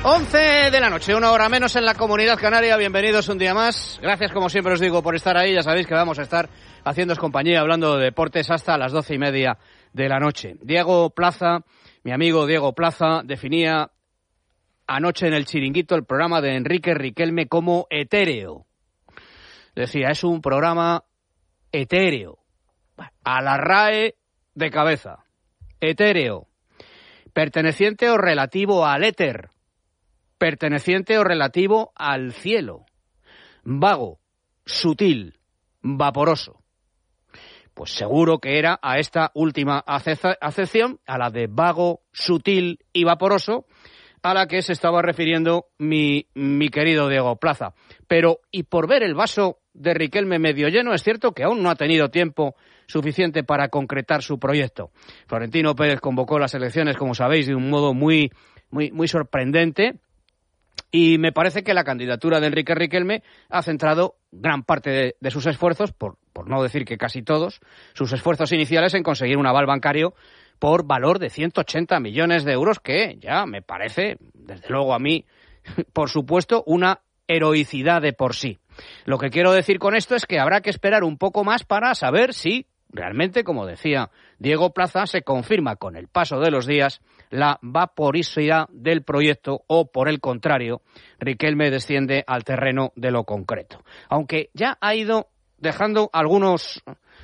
11 de la noche, 1 hora menos en la Comunidad Canaria. Bienvenidos un día más. Gracias, como siempre os digo, por estar ahí. Ya sabéis que vamos a estar haciéndoos compañía, hablando de deportes hasta las 12:30 de la noche. Diego Plaza, mi amigo Diego Plaza, definía anoche en el Chiringuito el programa de Enrique Riquelme como etéreo. Decía, es un programa etéreo. A la RAE de cabeza. Etéreo. Perteneciente o relativo al éter. Perteneciente o relativo al cielo. Vago, sutil, vaporoso. Pues seguro que era a esta última acepción, a la de vago, sutil y vaporoso, a la que se estaba refiriendo mi querido Diego Plaza. Pero, y por ver el vaso de Riquelme medio lleno, es cierto que aún no ha tenido tiempo suficiente para concretar su proyecto. Florentino Pérez convocó las elecciones, como sabéis, de un modo muy sorprendente. Y me parece que la candidatura de Enrique Riquelme ha centrado gran parte de sus esfuerzos, por no decir que casi todos, sus esfuerzos iniciales en conseguir un aval bancario por valor de 180 millones de euros, que ya me parece, desde luego a mí, por supuesto, una heroicidad de por sí. Lo que quiero decir con esto es que habrá que esperar un poco más para saber si realmente, como decía Diego Plaza, se confirma con el paso de los días la vaporosidad del proyecto o, por el contrario, Riquelme desciende al terreno de lo concreto. Aunque ya ha ido dejando algunas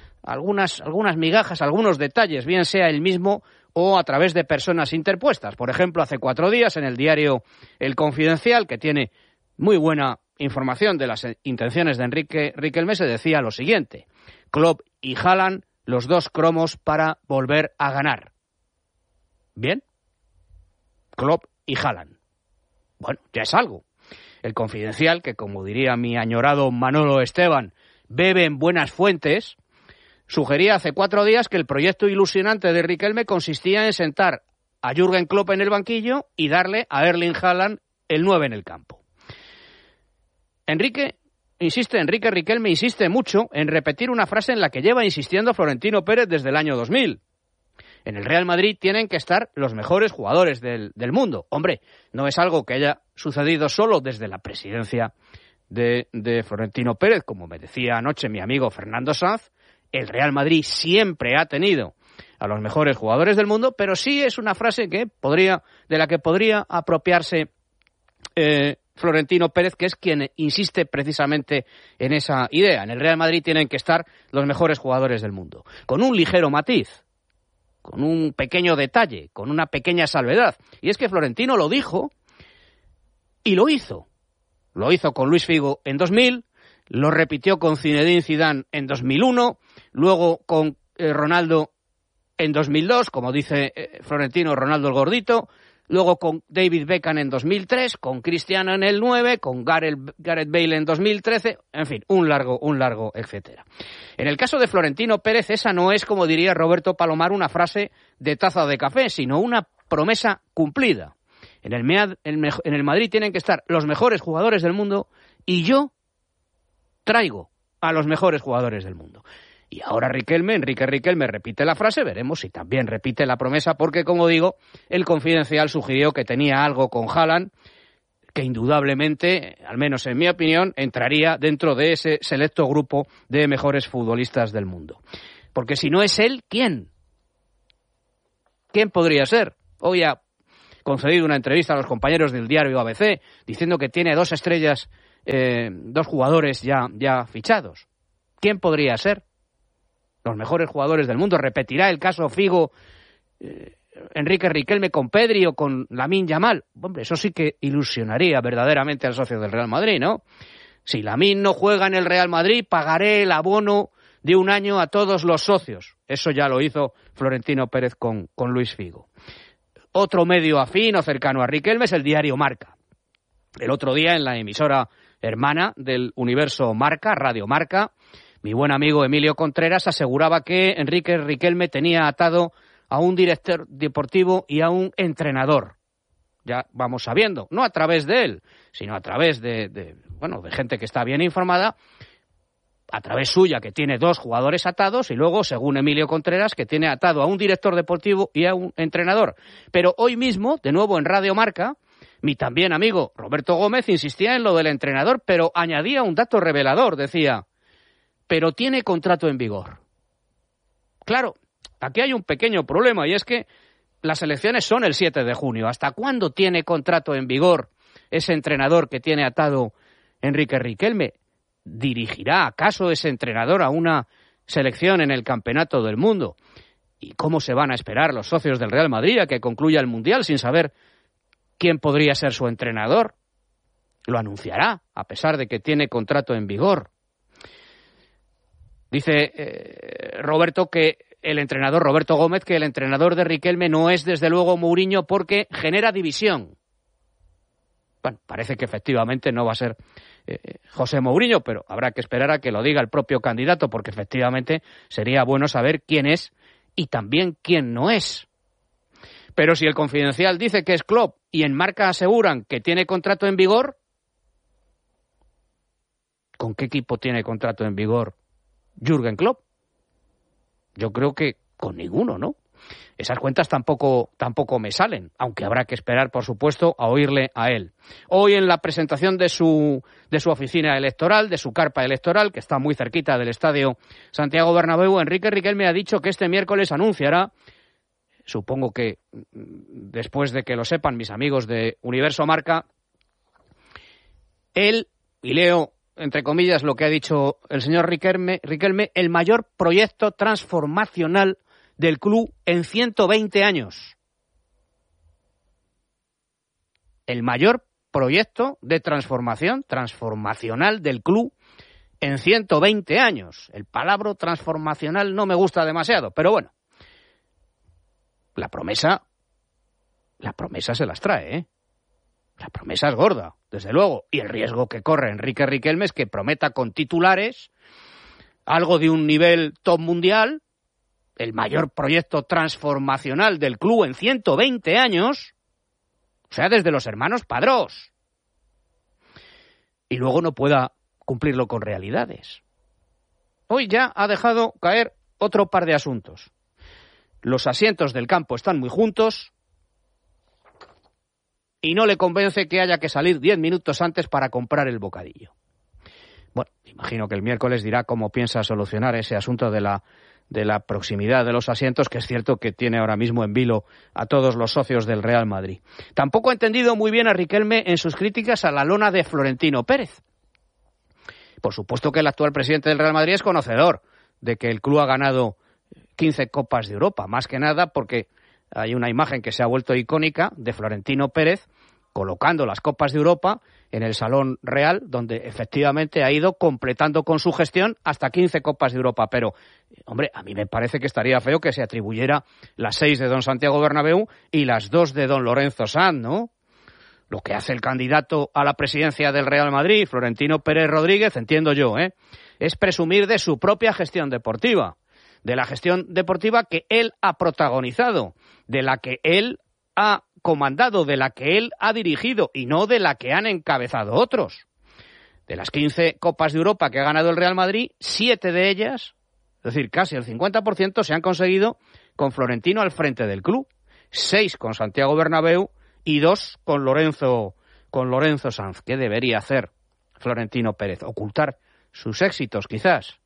migajas, algunos detalles, bien sea él mismo o a través de personas interpuestas. Por ejemplo, hace 4 días en el diario El Confidencial, que tiene muy buena información de las intenciones de Enrique Riquelme, se decía lo siguiente: Klopp y Haaland, los dos cromos para volver a ganar. ¿Bien? Klopp y Haaland. Bueno, ya es algo. El Confidencial, que como diría mi añorado Manolo Esteban, bebe en buenas fuentes, sugería hace 4 días que el proyecto ilusionante de Riquelme consistía en sentar a Jürgen Klopp en el banquillo y darle a Erling Haaland el 9 en el campo. Enrique Riquelme insiste mucho en repetir una frase en la que lleva insistiendo Florentino Pérez desde el año 2000. En el Real Madrid tienen que estar los mejores jugadores del mundo. Hombre, no es algo que haya sucedido solo desde la presidencia de Florentino Pérez. Como me decía anoche mi amigo Fernando Sanz, el Real Madrid siempre ha tenido a los mejores jugadores del mundo, pero sí es una frase de la que podría apropiarse Florentino Pérez, que es quien insiste precisamente en esa idea. En el Real Madrid tienen que estar los mejores jugadores del mundo. Con un ligero matiz, con un pequeño detalle, con una pequeña salvedad. Y es que Florentino lo dijo y lo hizo. Lo hizo con Luis Figo en 2000, lo repitió con Zinedine Zidane en 2001, luego con Ronaldo en 2002, como dice Florentino, Ronaldo el gordito, luego con David Beckham en 2003, con Cristiano en el 9, con Gareth Bale en 2013, en fin, un largo, etcétera. En el caso de Florentino Pérez, esa no es, como diría Roberto Palomar, una frase de taza de café, sino una promesa cumplida. En el Madrid tienen que estar los mejores jugadores del mundo y yo traigo a los mejores jugadores del mundo. Y ahora Enrique Riquelme repite la frase, veremos si también repite la promesa, porque, como digo, el Confidencial sugirió que tenía algo con Haaland, que indudablemente, al menos en mi opinión, entraría dentro de ese selecto grupo de mejores futbolistas del mundo. Porque si no es él, ¿quién? ¿Quién podría ser? Hoy ha concedido una entrevista a los compañeros del diario ABC, diciendo que tiene 2 estrellas, 2 jugadores ya fichados. ¿Quién podría ser? Los mejores jugadores del mundo. ¿Repetirá el caso Figo, Enrique Riquelme con Pedri o con Lamine Yamal? Hombre, eso sí que ilusionaría verdaderamente al socio del Real Madrid, ¿no? Si Lamine no juega en el Real Madrid, pagaré el abono de 1 año a todos los socios. Eso ya lo hizo Florentino Pérez con Luis Figo. Otro medio afín o cercano a Riquelme es el diario Marca. El otro día, en la emisora hermana del Universo Marca, Radio Marca, mi buen amigo Emilio Contreras aseguraba que Enrique Riquelme tenía atado a un director deportivo y a un entrenador. Ya vamos sabiendo, no a través de él, sino a través de gente que está bien informada, a través suya, que tiene 2 jugadores atados, y luego, según Emilio Contreras, que tiene atado a un director deportivo y a un entrenador. Pero hoy mismo, de nuevo en Radio Marca, Mi también amigo Roberto Gómez insistía en lo del entrenador, pero añadía un dato revelador, decía, pero tiene contrato en vigor. Claro, aquí hay un pequeño problema y es que las elecciones son el 7 de junio. ¿Hasta cuándo tiene contrato en vigor ese entrenador que tiene atado Enrique Riquelme? ¿Dirigirá acaso ese entrenador a una selección en el Campeonato del Mundo? ¿Y cómo se van a esperar los socios del Real Madrid a que concluya el Mundial sin saber quién podría ser su entrenador? Lo anunciará, a pesar de que tiene contrato en vigor. Dice Roberto Gómez, que el entrenador de Riquelme no es desde luego Mourinho porque genera división. Bueno, parece que efectivamente no va a ser José Mourinho, pero habrá que esperar a que lo diga el propio candidato, porque efectivamente sería bueno saber quién es y también quién no es. Pero si el Confidencial dice que es Klopp y en Marca aseguran que tiene contrato en vigor, ¿con qué equipo tiene contrato en vigor Jürgen Klopp? Yo creo que con ninguno, ¿no? Esas cuentas tampoco me salen, aunque habrá que esperar, por supuesto, a oírle a él. Hoy en la presentación de su oficina electoral, de su carpa electoral, que está muy cerquita del Estadio Santiago Bernabéu, Enrique Riquelme ha dicho que este miércoles anunciará, supongo que después de que lo sepan mis amigos de Universo Marca, él, y leo entre comillas lo que ha dicho el señor Riquelme, el mayor proyecto transformacional del club en 120 años. El mayor proyecto de transformacional del club en 120 años. El palabra transformacional no me gusta demasiado, pero bueno. La promesa se las trae, ¿eh? La promesa es gorda, desde luego. Y el riesgo que corre Enrique Riquelme es que prometa con titulares algo de un nivel top mundial, el mayor proyecto transformacional del club en 120 años, o sea, desde los hermanos Padrós, y luego no pueda cumplirlo con realidades. Hoy ya ha dejado caer otro par de asuntos. Los asientos del campo están muy juntos y no le convence que haya que salir 10 minutos antes para comprar el bocadillo. Bueno, imagino que el miércoles dirá cómo piensa solucionar ese asunto de la proximidad de los asientos, que es cierto que tiene ahora mismo en vilo a todos los socios del Real Madrid. Tampoco ha entendido muy bien a Riquelme en sus críticas a la lona de Florentino Pérez. Por supuesto que el actual presidente del Real Madrid es conocedor de que el club ha ganado 15 Copas de Europa, más que nada porque hay una imagen que se ha vuelto icónica de Florentino Pérez colocando las Copas de Europa en el Salón Real, donde efectivamente ha ido completando con su gestión hasta 15 Copas de Europa. Pero, hombre, a mí me parece que estaría feo que se atribuyera las 6 de don Santiago Bernabéu y las 2 de don Lorenzo Sanz, ¿no? Lo que hace el candidato a la presidencia del Real Madrid, Florentino Pérez Rodríguez, entiendo yo, es presumir de su propia gestión deportiva, de la gestión deportiva que él ha protagonizado, de la que él ha comandado, de la que él ha dirigido y no de la que han encabezado otros. De las 15 Copas de Europa que ha ganado el Real Madrid, 7 de ellas, es decir, casi el 50%, se han conseguido con Florentino al frente del club. 6 con Santiago Bernabéu y 2 con Lorenzo Sanz. ¿Qué debería hacer Florentino Pérez? ¿Ocultar sus éxitos, quizás?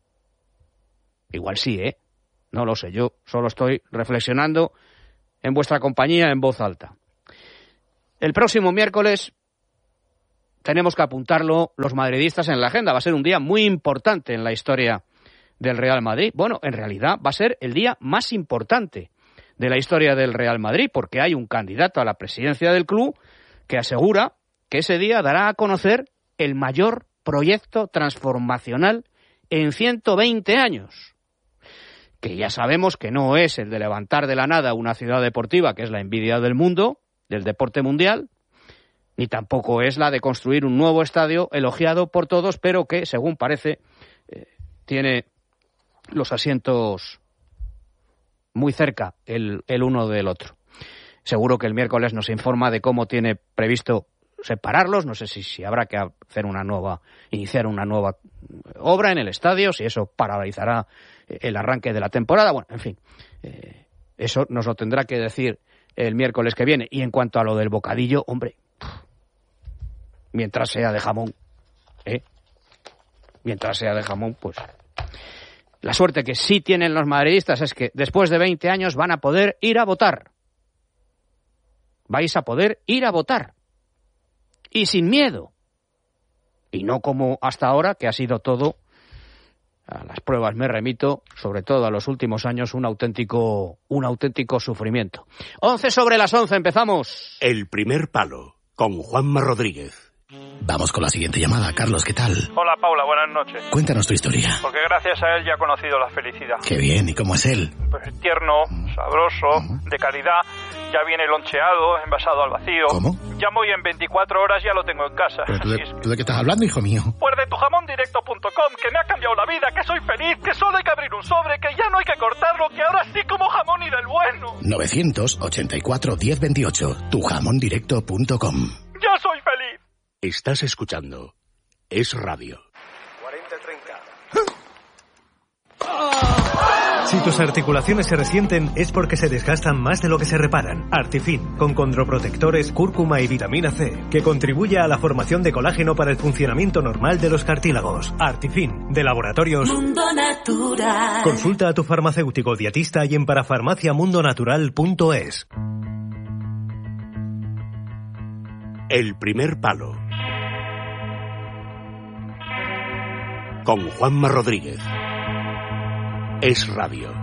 Igual sí, no lo sé, yo solo estoy reflexionando en vuestra compañía en voz alta. El próximo miércoles tenemos que apuntarlo los madridistas en la agenda. Va a ser un día muy importante en la historia del Real Madrid. Bueno, en realidad va a ser el día más importante de la historia del Real Madrid, porque hay un candidato a la presidencia del club que asegura que ese día dará a conocer el mayor proyecto transformacional en 120 años. Que ya sabemos que no es el de levantar de la nada una ciudad deportiva, que es la envidia del mundo, del deporte mundial, ni tampoco es la de construir un nuevo estadio elogiado por todos, pero que, según parece, tiene los asientos muy cerca el uno del otro. Seguro que el miércoles nos informa de cómo tiene previsto separarlos. No sé si habrá que iniciar una nueva obra en el estadio, si eso paralizará el arranque de la temporada. Bueno, en fin, eso nos lo tendrá que decir el miércoles que viene. Y en cuanto a lo del bocadillo, hombre, mientras sea de jamón, mientras sea de jamón, pues la suerte que sí tienen los madridistas es que después de 20 años van a poder ir a votar. Vais a poder ir a votar. Y sin miedo. Y no como hasta ahora, que ha sido todo, a las pruebas me remito, sobre todo a los últimos años, un auténtico sufrimiento. 11:11, empezamos. El primer palo, con Juanma Rodríguez. Vamos con la siguiente llamada. Carlos, ¿qué tal? Hola, Paula, buenas noches. Cuéntanos tu historia. Porque gracias a él ya he conocido la felicidad. Qué bien, ¿y cómo es él? Pues tierno, sabroso, de calidad, ya viene loncheado, envasado al vacío. ¿Cómo? Llamo y en 24 horas ya lo tengo en casa. ¿Pero tú de qué estás hablando, hijo mío? Pues de tujamondirecto.com, que me ha cambiado la vida, que soy feliz, que solo hay que abrir un sobre, que ya no hay que cortarlo, que ahora sí como jamón y del bueno. 984 1028, tujamondirecto.com. ¡Ya soy feliz! Estás escuchando Es Radio. 40-30. Si tus articulaciones se resienten es porque se desgastan más de lo que se reparan. Artifin, con condroprotectores, cúrcuma y vitamina C, que contribuye a la formación de colágeno para el funcionamiento normal de los cartílagos. Artifin, de Laboratorios Mundo Natural. Consulta a tu farmacéutico dietista y en parafarmaciamundonatural.es. El primer palo, con Juanma Rodríguez. Es Radio.